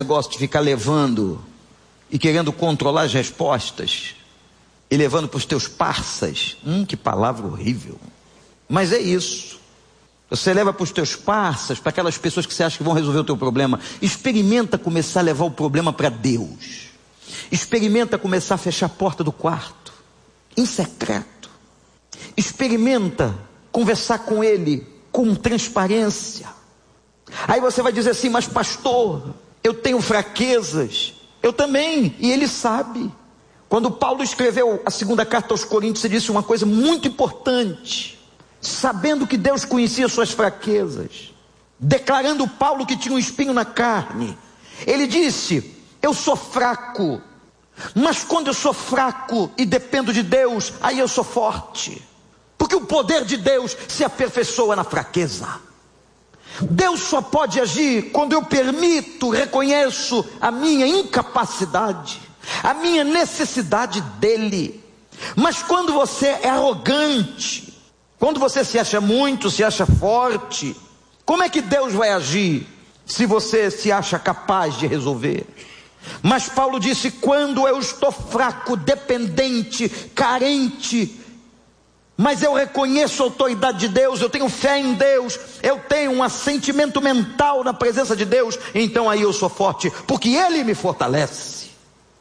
negócio de ficar levando e querendo controlar as respostas e levando para os teus parças. Que palavra horrível. Mas é isso. Você leva para os teus parças, para aquelas pessoas que você acha que vão resolver o teu problema. Experimenta começar a levar o problema para Deus. Experimenta começar a fechar a porta do quarto, em secreto. Experimenta conversar com Ele com transparência. Aí você vai dizer assim: mas pastor, eu tenho fraquezas. Eu também, e Ele sabe. Quando Paulo escreveu a segunda carta aos Coríntios, ele disse uma coisa muito importante. Sabendo que Deus conhecia suas fraquezas, declarando Paulo que tinha um espinho na carne, ele disse: eu sou fraco, mas quando eu sou fraco e dependo de Deus, aí eu sou forte, porque o poder de Deus se aperfeiçoa na fraqueza. Deus só pode agir quando eu permito, reconheço a minha incapacidade, a minha necessidade dele. Mas quando você é arrogante, quando você se acha muito, se acha forte, como é que Deus vai agir se você se acha capaz de resolver? Mas Paulo disse: quando eu estou fraco, dependente, carente, mas eu reconheço a autoridade de Deus, eu tenho fé em Deus, eu tenho um assentimento mental na presença de Deus, então aí eu sou forte, porque Ele me fortalece.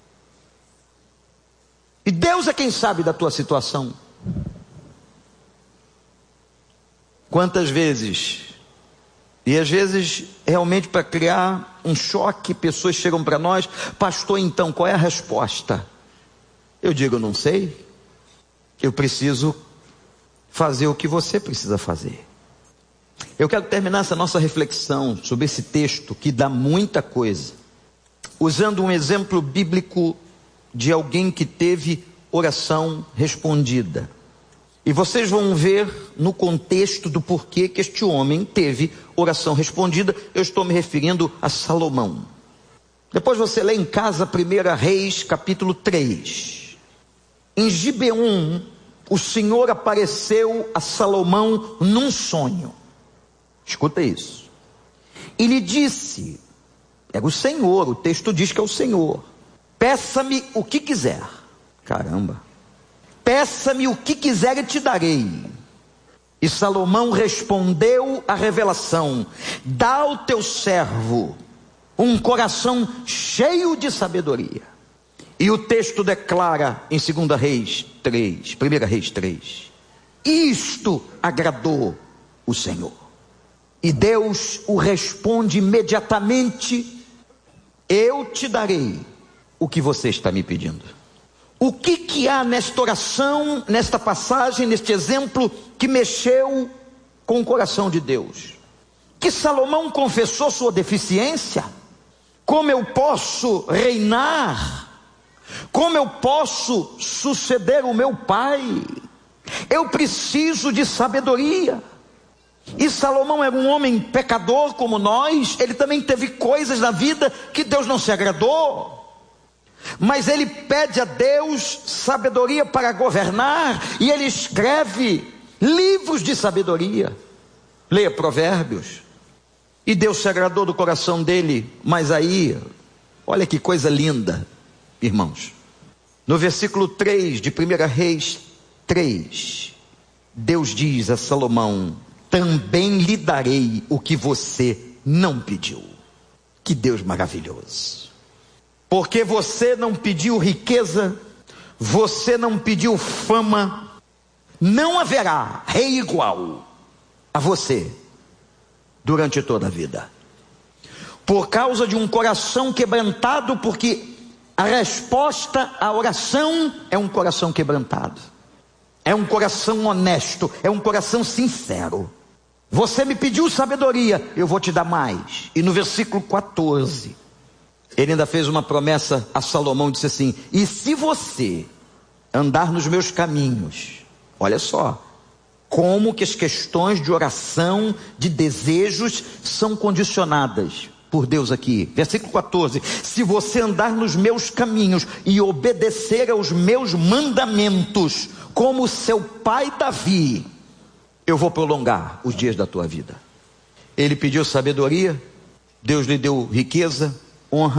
E Deus é quem sabe da tua situação. Quantas vezes, e às vezes realmente para criar um choque, pessoas chegam para nós: pastor, então qual é a resposta? Eu digo: não sei, eu preciso fazer o que você precisa fazer. Eu quero terminar essa nossa reflexão sobre esse texto que dá muita coisa, usando um exemplo bíblico de alguém que teve oração respondida. E vocês vão ver no contexto do porquê que este homem teve oração respondida. Eu estou me referindo a Salomão. Depois você lê em casa 1 Reis capítulo 3. Em Gibeon, o Senhor apareceu a Salomão num sonho. Escuta isso. E lhe disse, é o Senhor, o texto diz que é o Senhor: peça-me o que quiser. Caramba. Peça-me o que quiser e te darei. E Salomão respondeu à revelação: dá ao teu servo um coração cheio de sabedoria. E o texto declara em 2 Reis 3, 1 Reis 3: isto agradou o Senhor. E Deus o responde imediatamente: eu te darei o que você está me pedindo. O que há nesta oração, nesta passagem, neste exemplo, que mexeu com o coração de Deus? Que Salomão confessou sua deficiência. Como eu posso reinar? Como eu posso suceder o meu pai? Eu preciso de sabedoria. E Salomão era um homem pecador como nós. Ele também teve coisas na vida que Deus não se agradou. Mas ele pede a Deus sabedoria para governar, e ele escreve livros de sabedoria. Leia Provérbios. E Deus se agradou do coração dele. Mas aí, olha que coisa linda, irmãos. No versículo 3 de 1 Reis 3, Deus diz a Salomão: também lhe darei o que você não pediu. Que Deus maravilhoso. Porque você não pediu riqueza, você não pediu fama, não haverá rei igual a você durante toda a vida. Por causa de um coração quebrantado, porque a resposta à oração é um coração quebrantado, é um coração honesto, é um coração sincero. Você me pediu sabedoria, eu vou te dar mais. E no versículo 14, ele ainda fez uma promessa a Salomão, disse assim: e se você andar nos meus caminhos, olha só, como que as questões de oração, de desejos, são condicionadas por Deus aqui. Versículo 14: se você andar nos meus caminhos e obedecer aos meus mandamentos, como seu pai Davi, eu vou prolongar os dias da tua vida. Ele pediu sabedoria, Deus lhe deu riqueza, honra,